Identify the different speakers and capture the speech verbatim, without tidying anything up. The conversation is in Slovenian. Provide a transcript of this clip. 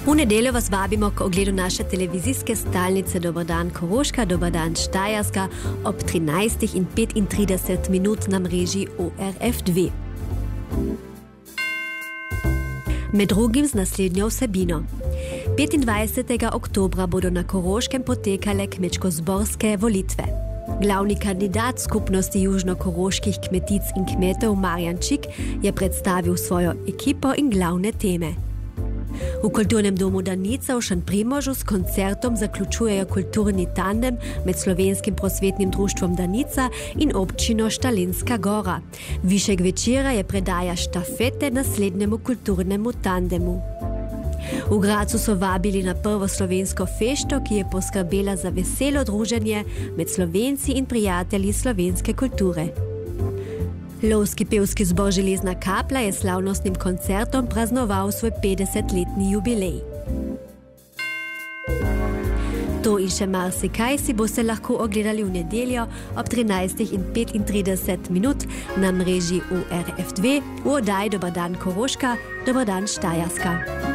Speaker 1: V nedeljo vas vabimo k ogledu naše televizijske stalnice Dober dan Koroška, Dober dan Štajerska ob trinajstih in petintrideset minut na mreži O R F dve. Med drugim z naslednjo vsebino. petindvajsetega oktobra bodo na Koroškem potekale kmečko-zborske volitve. Glavni kandidat skupnosti južnokoroških kmetic in kmetov Marjan Čik je predstavil svojo ekipo in glavne teme. V kulturnem domu Danica v Šentprimožu s koncertom zaključujejo kulturni tandem med Slovenskim prosvetnim društvom Danica in občino Štalinska Gora. Višek večera je predaja štafete naslednjemu kulturnemu tandemu. V Gracu so vabili na prvo slovensko fešto, ki je poskrbela za veselo druženje med Slovenci in prijatelji slovenske kulture. Lovski pevski zbor Železna kaplja je slavnostnim koncertom praznoval svoj petdesetletni jubilej. To in še marsikaj si boste lahko ogledali v nedeljo ob trinajstih in petintrideset minut na mreži O R F dve v oddaji Dober dan Koroška, Dober dan Štajerska.